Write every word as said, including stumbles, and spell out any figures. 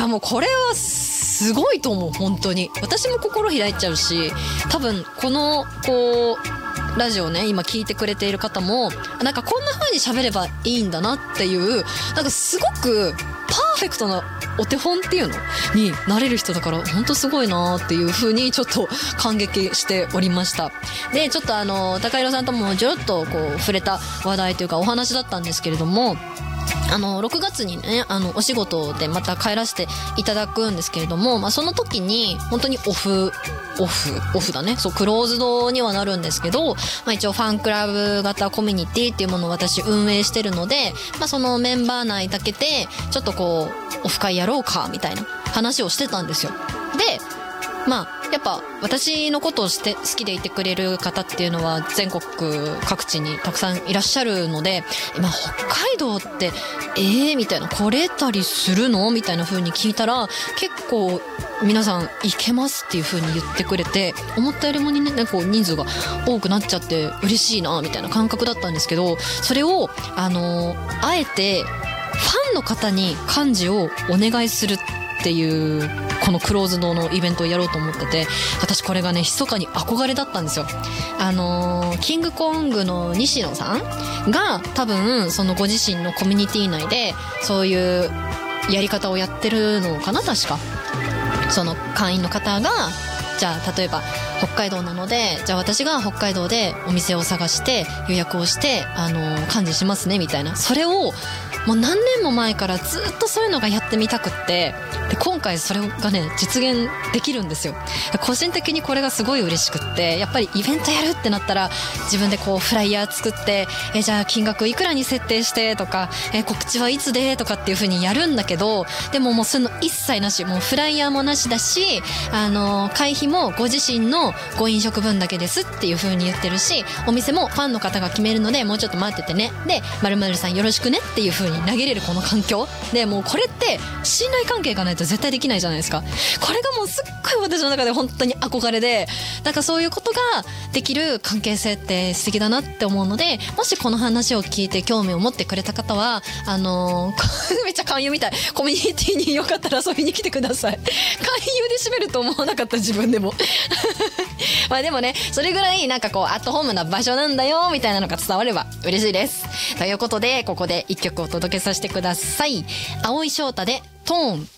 やもうこれはすごいと思う。本当に私も心開いちゃうし、多分このこうラジオね今聞いてくれている方もなんかこんな風に喋ればいいんだなっていうなんかすごくパーフェクトなお手本っていうのになれる人だから本当すごいなっていう風にちょっと感激しておりました。でちょっとあの高弘さんともちょろっとこう触れた話題というかお話だったんですけれども、あのろくがつにねあのお仕事でまた帰らせていただくんですけれども、まあ、その時に本当にオフオフオフだねそうクローズドにはなるんですけど、まあ、一応ファンクラブ型コミュニティっていうものを私運営してるので、まあ、そのメンバー内だけでちょっとこうオフ会やろうかみたいな話をしてたんですよ。でまあやっぱ私のことをして好きでいてくれる方っていうのは全国各地にたくさんいらっしゃるので、今北海道ってえーみたいな来れたりするのみたいな風に聞いたら結構皆さん行けますっていう風に言ってくれて、思ったよりもにねこう人数が多くなっちゃって嬉しいなみたいな感覚だったんですけど、それをあのあえてファンの方に幹事をお願いするっていうこのクローズドのイベントをやろうと思ってて、私これがね密かに憧れだったんですよ。あのー、キングコングの西野さんが多分そのご自身のコミュニティ内でそういうやり方をやってるのかな。確かその会員の方がじゃあ例えば北海道なのでじゃあ私が北海道でお店を探して予約をしてあのー、幹事しますねみたいな、それをもう何年も前からずっとそういうのがやってみたくって、で今回それがね実現できるんですよ。個人的にこれがすごい嬉しくって、やっぱりイベントやるってなったら自分でこうフライヤー作ってえじゃあ金額いくらに設定してとかえ告知はいつでとかっていう風にやるんだけど、でももうそういうの一切なし、もうフライヤーもなしだし、あの会費もご自身のご飲食分だけですっていう風に言ってるし、お店もファンの方が決めるのでもうちょっと待っててね、で〇〇さんよろしくねっていう風に投げれるこの環境で、もうこれって信頼関係がないと絶対できないじゃないですか。これがもうすっごい私の中で本当に憧れで、なんかそういうことができる関係性って素敵だなって思うので、もしこの話を聞いて興味を持ってくれた方はあのー、めっちゃ勧誘みたいコミュニティによかったら遊びに来てください。勧誘で締めると思わなかった自分でもまあでもねそれぐらいなんかこうアットホームな場所なんだよみたいなのが伝われば嬉しいです。ということでここで一曲お届けさせてください。青井翔太でトーン。